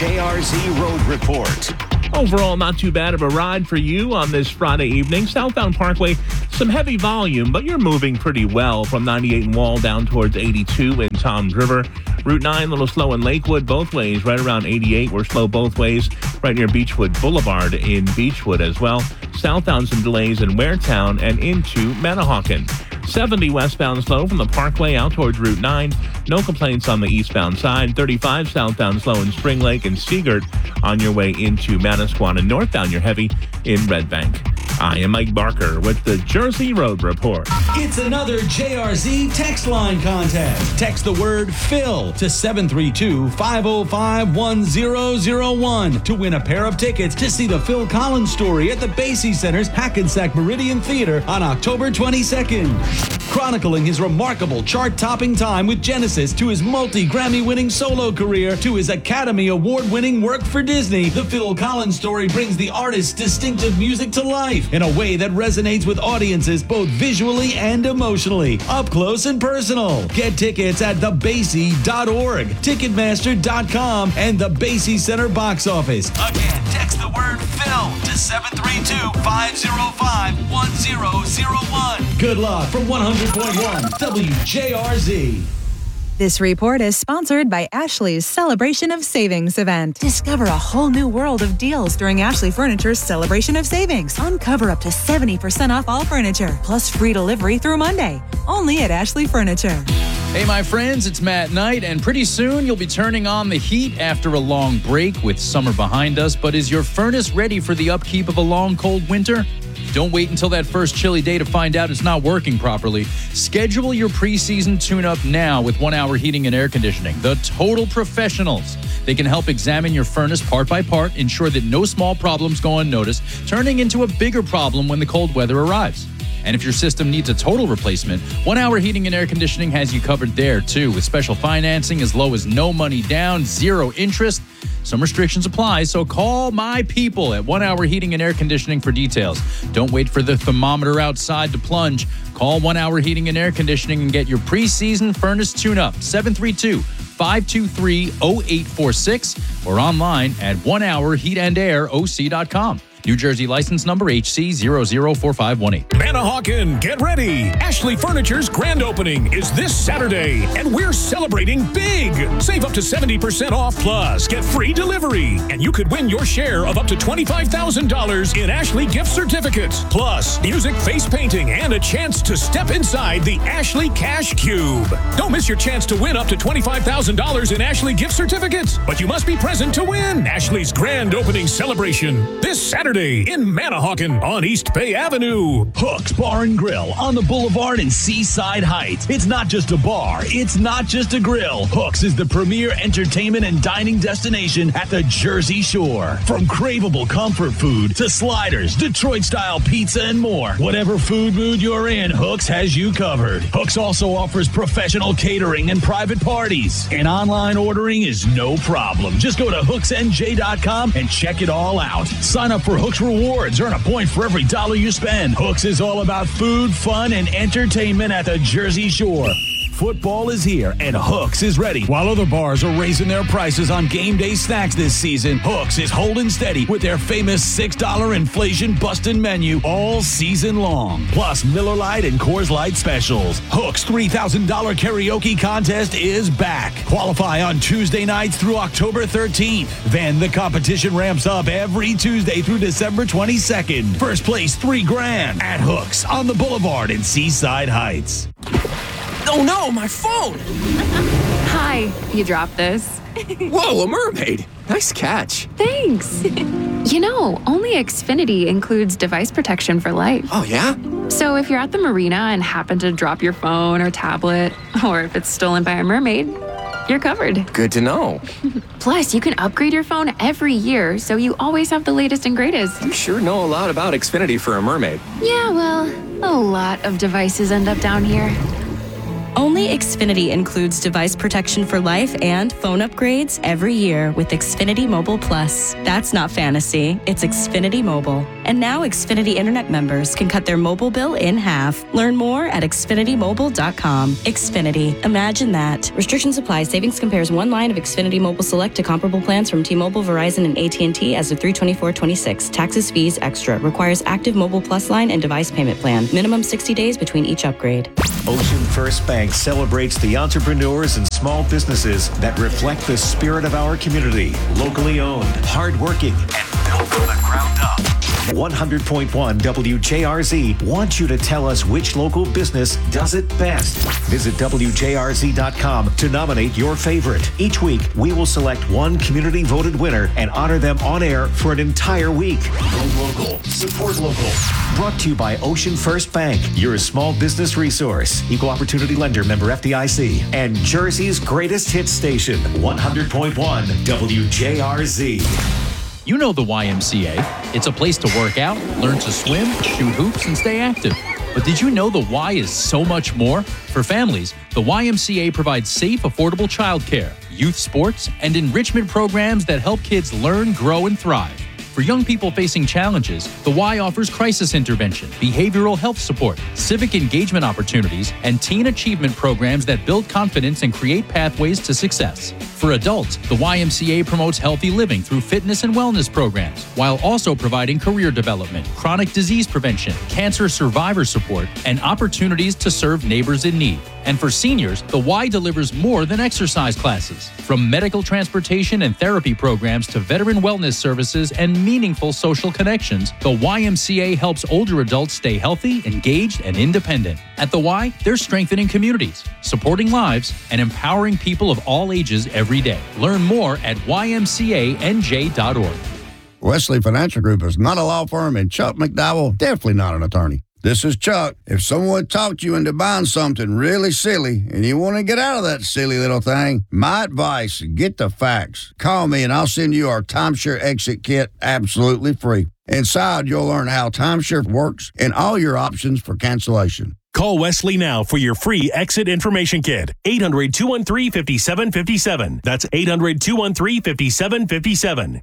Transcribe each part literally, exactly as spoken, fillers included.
J R Z Road Report. Overall, not too bad of a ride for you on this Friday evening. Southbound Parkway, some heavy volume, but you're moving pretty well from ninety-eight and Wall down towards eighty-two in Toms River. Route nine, a little slow in Lakewood both ways. Right around eighty-eight, we're slow both ways. Right near Beechwood Boulevard in Beechwood as well. Southbound, some delays in Waretown and into Manahawkin. seventy westbound slow from the Parkway out towards Route nine. No complaints on the eastbound side. thirty-five southbound slow in Spring Lake and Seagert on your way into Manasquan. And northbound, you're heavy in Red Bank. I am Mike Barker with the Jersey Road Report. It's another J R Z text line contest. Text the word Phil to seven three two, five oh five, one oh oh one to win a pair of tickets to see the Phil Collins Story at the Basie Center's Hackensack Meridian Theater on October twenty-second. Chronicling his remarkable chart-topping time with Genesis to his multi-Grammy-winning solo career to his Academy Award-winning work for Disney, the Phil Collins Story brings the artist's distinctive music to life in a way that resonates with audiences both visually and emotionally, up close and personal. Get tickets at the basie dot org, ticketmaster dot com, and the Basie Center box office. Again, text the word Phil to seven three two, five oh five, one oh oh one. Good luck from one hundred point one W J R Z. This report is sponsored by Ashley's Celebration of Savings event. Discover a whole new world of deals during Ashley Furniture's Celebration of Savings. Uncover up to seventy percent off all furniture, plus free delivery through Monday. Only at Ashley Furniture. Hey, my friends, it's Matt Knight, and pretty soon you'll be turning on the heat after a long break with summer behind us. But is your furnace ready for the upkeep of a long, cold winter? Don't wait until that first chilly day to find out it's not working properly. Schedule your preseason tune-up now with One Hour Heating and Air Conditioning, the total professionals. They can help examine your furnace part by part, ensure that no small problems go unnoticed, turning into a bigger problem when the cold weather arrives. And if your system needs a total replacement, One Hour Heating and Air Conditioning has you covered there, too, with special financing as low as no money down, zero interest. Some restrictions apply, so call my people at One Hour Heating and Air Conditioning for details. Don't wait for the thermometer outside to plunge. Call One Hour Heating and Air Conditioning and get your preseason furnace tune-up, seven three two, five two three, oh eight four six, or online at one hour heat and air o c dot com. New Jersey license number H C zero zero four five one eight. Manahawkin, get ready. Ashley Furniture's grand opening is this Saturday, and we're celebrating big. Save up to seventy percent off plus get free delivery. And you could win your share of up to twenty-five thousand dollars in Ashley gift certificates. Plus, music, face painting, and a chance to step inside the Ashley Cash Cube. Don't miss your chance to win up to twenty-five thousand dollars in Ashley gift certificates. But you must be present to win Ashley's grand opening celebration this Saturday in Manahawkin on East Bay Avenue. Hooks Bar and Grill on the Boulevard in Seaside Heights. It's not just a bar. It's not just a grill. Hooks is the premier entertainment and dining destination at the Jersey Shore. From craveable comfort food to sliders, Detroit-style pizza, and more. Whatever food mood you're in, Hooks has you covered. Hooks also offers professional catering and private parties. And online ordering is no problem. Just go to hooks n j dot com and check it all out. Sign up for Hooks Rewards. Earn a point for every dollar you spend. Hooks is all about food, fun, and entertainment at the Jersey Shore. Football is here, and Hooks is ready. While other bars are raising their prices on game day snacks this season, Hooks is holding steady with their famous six dollar inflation-busting menu all season long. Plus Miller Lite and Coors Light specials. Hooks' three thousand dollars karaoke contest is back. Qualify on Tuesday nights through October thirteenth. Then the competition ramps up every Tuesday through December twenty-second. First place, three grand at Hooks on the Boulevard in Seaside Heights. Oh no, my phone! Hi, you dropped this. Whoa, a mermaid! Nice catch. Thanks. You know, only Xfinity includes device protection for life. Oh, yeah? So if you're at the marina and happen to drop your phone or tablet, or if it's stolen by a mermaid, you're covered. Good to know. Plus, you can upgrade your phone every year, so you always have the latest and greatest. You sure know a lot about Xfinity for a mermaid. Yeah, well, a lot of devices end up down here. Only Xfinity includes device protection for life and phone upgrades every year with Xfinity Mobile Plus. That's not fantasy, it's Xfinity Mobile. And now Xfinity Internet members can cut their mobile bill in half. Learn more at Xfinity Mobile dot com. Xfinity. Imagine that. Restrictions apply. Savings compares one line of Xfinity Mobile Select to comparable plans from T-Mobile, Verizon, and A T and T as of three twenty-four twenty-six. Taxes, fees, extra. Requires active Mobile Plus line and device payment plan. Minimum sixty days between each upgrade. Ocean First Bank celebrates the entrepreneurs and small businesses that reflect the spirit of our community. Locally owned, hardworking, and built from the ground up. one hundred point one W J R Z wants you to tell us which local business does it best. Visit W J R Z dot com to nominate your favorite. Each week, we will select one community voted winner and honor them on air for an entire week. Go local. Support local. Brought to you by Ocean First Bank, your small business resource. Equal opportunity lender, member F D I C. And Jersey's greatest hit station, one hundred point one W J R Z. You know the Y M C A. It's a place to work out, learn to swim, shoot hoops, and stay active. But did you know the Y is so much more? For families, the Y M C A provides safe, affordable childcare, youth sports, and enrichment programs that help kids learn, grow, and thrive. For young people facing challenges, the Y offers crisis intervention, behavioral health support, civic engagement opportunities, and teen achievement programs that build confidence and create pathways to success. For adults, the Y M C A promotes healthy living through fitness and wellness programs, while also providing career development, chronic disease prevention, cancer survivor support, and opportunities to serve neighbors in need. And for seniors, the Y delivers more than exercise classes. From medical transportation and therapy programs to veteran wellness services and meaningful social connections, the Y M C A helps older adults stay healthy, engaged, and independent. At the Y, they're strengthening communities, supporting lives, and empowering people of all ages every day. Learn more at Y M C A N J dot org. Wesley Financial Group is not a law firm, and Chuck McDowell, definitely not an attorney. This is Chuck. If someone talked you into buying something really silly and you want to get out of that silly little thing, my advice, get the facts. Call me and I'll send you our timeshare exit kit absolutely free. Inside, you'll learn how timeshare works and all your options for cancellation. Call Wesley now for your free exit information kit. eight hundred, two one three, five seven five seven. That's eight hundred, two one three, five seven five seven.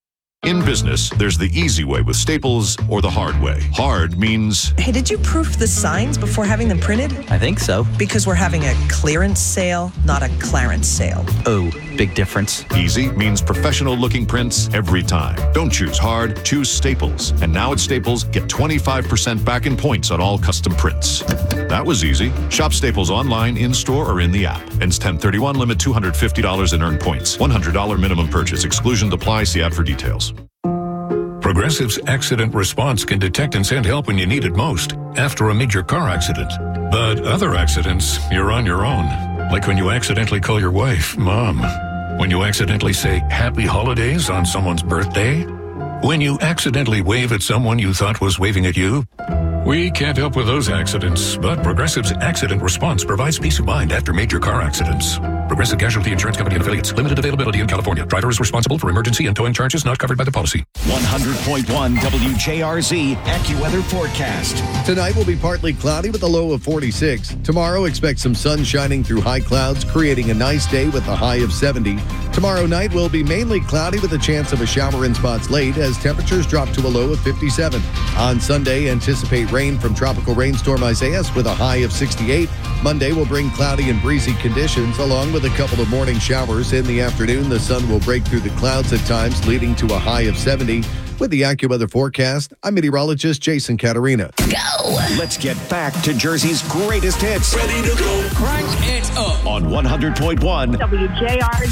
In business, there's the easy way with Staples or the hard way. Hard means... Hey, did you proof the signs before having them printed? I think so. Because we're having a clearance sale, not a clarence sale. Oh, big difference. Easy means professional-looking prints every time. Don't choose hard, choose Staples. And now at Staples, get twenty-five percent back in points on all custom prints. That was easy. Shop Staples online, in-store, or in the app. Ends ten thirty-one, limit two hundred fifty dollars in earned points. one hundred dollars minimum purchase. Exclusion apply. See ad for details. Progressive's accident response can detect and send help when you need it most, after a major car accident. But other accidents, you're on your own. Like when you accidentally call your wife Mom. When you accidentally say Happy Holidays on someone's birthday. When you accidentally wave at someone you thought was waving at you. We can't help with those accidents, but Progressive's accident response provides peace of mind after major car accidents. Progressive Casualty Insurance Company and affiliates. Limited availability in California. Driver is responsible for emergency and towing charges not covered by the policy. one hundred point one W J R Z AccuWeather forecast. Tonight will be partly cloudy with a low of forty-six. Tomorrow, expect some sun shining through high clouds, creating a nice day with a high of seventy. Tomorrow night will be mainly cloudy with a chance of a shower in spots late as temperatures drop to a low of fifty-seven. On Sunday, anticipate rain from tropical rainstorm Isaias with a high of sixty-eight. Monday will bring cloudy and breezy conditions along with a couple of morning showers. In the afternoon, the sun will break through the clouds at times, leading to a high of seventy. With the AccuWeather forecast, I'm meteorologist Jason Caterina. Go! Let's get back to Jersey's greatest hits. Ready to go. Crank it up. On one hundred point one W J R